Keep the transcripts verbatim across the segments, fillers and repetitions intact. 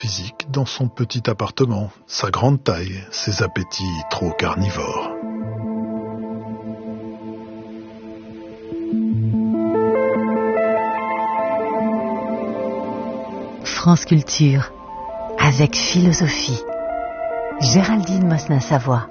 physique dans son petit appartement, sa grande taille, ses appétits trop carnivores. France Culture, avec philosophie. Géraldine Mosna-Savoie.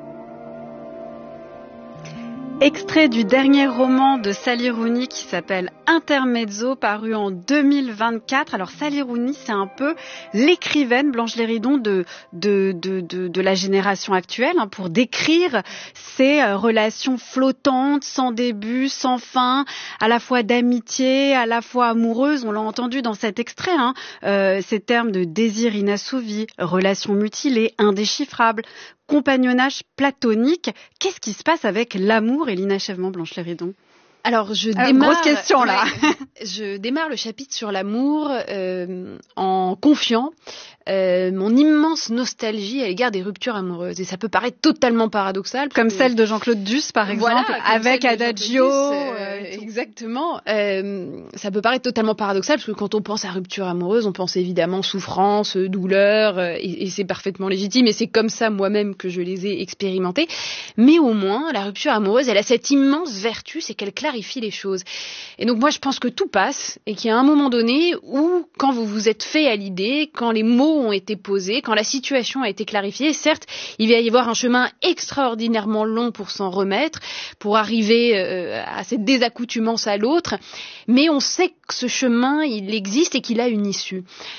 Extrait du dernier roman de Sally Rooney qui s'appelle Intermezzo, paru en deux mille vingt-quatre. Alors Sally Rooney, c'est un peu l'écrivaine Blanche Léridon de, de, de, de, de la génération actuelle, hein, pour décrire ces euh, relations flottantes, sans début, sans fin, à la fois d'amitié, à la fois amoureuse. On l'a entendu dans cet extrait, hein, euh, ces termes de désir inassouvi, relations mutilées, indéchiffrables, compagnonnage platonique. Qu'est-ce qui se passe avec l'amour et l'inachèvement, Blanche Léridon ? Alors, je Alors, démarre. grosse question, là. Ouais, je démarre le chapitre sur l'amour euh, en confiant euh, mon immense nostalgie à l'égard des ruptures amoureuses. Et ça peut paraître totalement paradoxal. Comme celle de Jean-Claude Duss, par exemple, voilà, avec Adagio. Duss, euh, exactement. Euh, ça peut paraître totalement paradoxal parce que quand on pense à rupture amoureuse, on pense évidemment souffrance, douleur, euh, et, et c'est parfaitement légitime. Et c'est comme ça moi-même que je les ai expérimentées. Mais au moins, la rupture amoureuse, elle a cette immense vertu, c'est qu'elle clarifie les choses. Et donc moi, je pense que tout passe et qu'il y a un moment donné où, quand vous vous êtes fait à l'idée, quand les mots ont été posés, quand la situation a été clarifiée, certes, il va y avoir un chemin extraordinairement long pour s'en remettre, pour arriver euh, à cette désaccoutumance à l'autre, mais on sait que ce chemin, il existe et qu'il a une issue.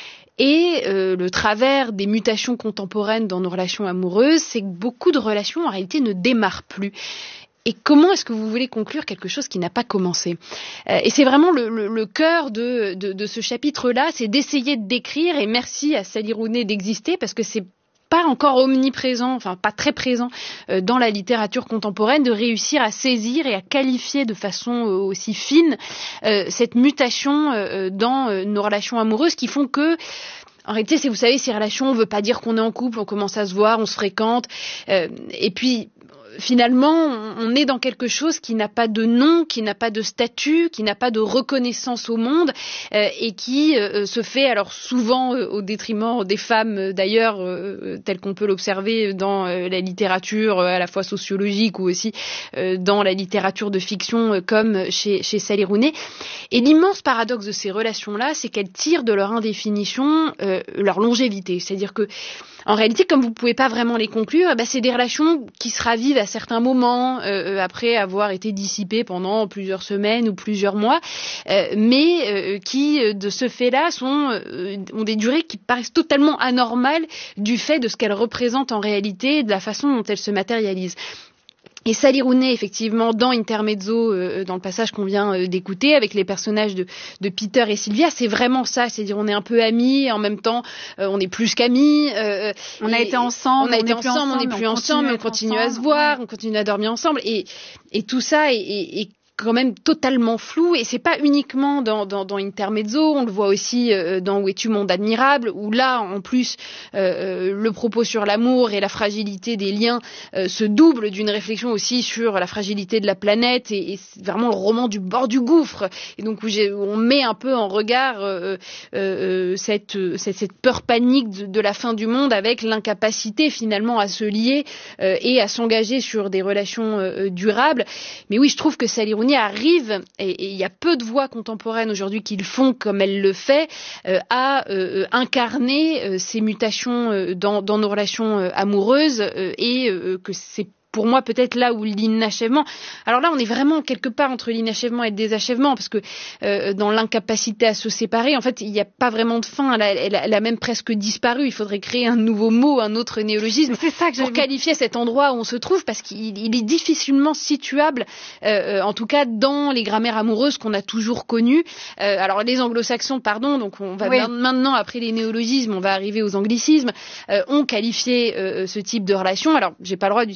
Et euh, le travers des mutations contemporaines dans nos relations amoureuses, c'est que beaucoup de relations, en réalité, ne démarrent plus. Et comment est-ce que vous voulez conclure quelque chose qui n'a pas commencé ? euh, Et c'est vraiment le, le, le cœur de, de, de ce chapitre-là, c'est d'essayer de décrire, et merci à Sally Rooney d'exister, parce que c'est pas encore omniprésent, enfin pas très présent euh, dans la littérature contemporaine, de réussir à saisir et à qualifier de façon euh, aussi fine euh, cette mutation euh, dans euh, nos relations amoureuses qui font que, en réalité, c'est, vous savez, ces relations, on veut pas dire qu'on est en couple, on commence à se voir, on se fréquente, euh, et puis finalement, on est dans quelque chose qui n'a pas de nom, qui n'a pas de statut, qui n'a pas de reconnaissance au monde, euh, et qui euh, se fait alors souvent euh, au détriment des femmes, euh, d'ailleurs, euh, tel qu'on peut l'observer dans euh, la littérature euh, à la fois sociologique ou aussi euh, dans la littérature de fiction, euh, comme chez, chez Sally Rooney. Et l'immense paradoxe de ces relations-là, c'est qu'elles tirent de leur indéfinition euh, leur longévité. C'est-à-dire que, en réalité, comme vous ne pouvez pas vraiment les conclure, eh ben, c'est des relations qui se ravivent à certains moments, euh, après avoir été dissipées pendant plusieurs semaines ou plusieurs mois, euh, mais euh, qui, de ce fait-là, sont, euh, ont des durées qui paraissent totalement anormales du fait de ce qu'elles représentent en réalité et de la façon dont elles se matérialisent. Et Sally Rooney, effectivement, dans Intermezzo, euh, dans le passage qu'on vient euh, d'écouter, avec les personnages de, de Peter et Sylvia, c'est vraiment ça. C'est-à-dire, on est un peu amis, et en même temps, euh, on est plus qu'amis. Euh, on a été ensemble, on a on été ensemble, ensemble, on n'est plus ensemble, mais on continue à se voir, on continue à dormir ensemble. Et, et tout ça est, est, est quand même totalement flou, et c'est pas uniquement dans, dans, dans Intermezzo, on le voit aussi euh, dans Où es-tu monde admirable, où là en plus euh, le propos sur l'amour et la fragilité des liens euh, se double d'une réflexion aussi sur la fragilité de la planète, et, et c'est vraiment le roman du bord du gouffre, et donc où, j'ai, où on met un peu en regard euh, euh, cette, cette, cette peur panique de, de la fin du monde avec l'incapacité finalement à se lier euh, et à s'engager sur des relations euh, durables. Mais oui, je trouve que Sally Rooney arrive, et il y a peu de voix contemporaines aujourd'hui qui le font comme elle le fait, euh, à euh, incarner euh, ces mutations euh, dans, dans nos relations euh, amoureuses, euh, et euh, que c'est pour moi peut-être là où l'inachèvement, alors là on est vraiment quelque part entre l'inachèvement et le désachèvement, parce que euh, dans l'incapacité à se séparer, en fait il n'y a pas vraiment de fin, elle a, elle, a, elle a même presque disparu, il faudrait créer un nouveau mot, un autre néologisme, c'est ça que pour qualifier cet endroit où on se trouve, parce qu'il il est difficilement situable, euh, en tout cas dans les grammaires amoureuses qu'on a toujours connues. Euh, alors les anglo-saxons, pardon, donc on va oui. maintenant, après les néologismes, on va arriver aux anglicismes, euh, ont qualifié euh, ce type de relation. Alors j'ai pas le droit d'utiliser le type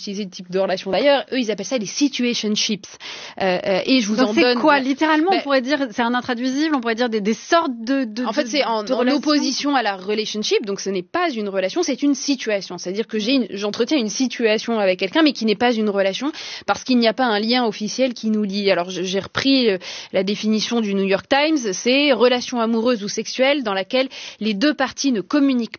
types de relations. D'ailleurs, eux, ils appellent ça les situationships. Euh, euh, et je vous Donc en c'est donne. quoi littéralement, ben, on pourrait dire, c'est un intraduisible, on pourrait dire des, des sortes de. de en fait, c'est en, de en opposition à la relationship. Donc, ce n'est pas une relation, c'est une situation. C'est-à-dire que j'ai, une, j'entretiens une situation avec quelqu'un, mais qui n'est pas une relation, parce qu'il n'y a pas un lien officiel qui nous lie. Alors, j'ai repris la définition du New York Times, c'est relation amoureuse ou sexuelle dans laquelle les deux parties ne communiquent